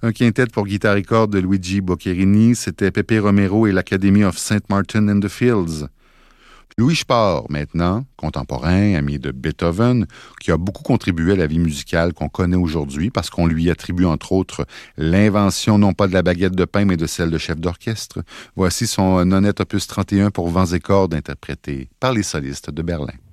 Un quintet pour guitare et cordes de Luigi Boccherini, c'était Pepe Romero et l'Academy of St. Martin in the Fields. Louis Sport, maintenant, contemporain, ami de Beethoven, qui a beaucoup contribué à la vie musicale qu'on connaît aujourd'hui parce qu'on lui attribue entre autres l'invention non pas de la baguette de pain mais de celle de chef d'orchestre. Voici son honnête opus 31 pour vents et cordes interprété par les solistes de Berlin.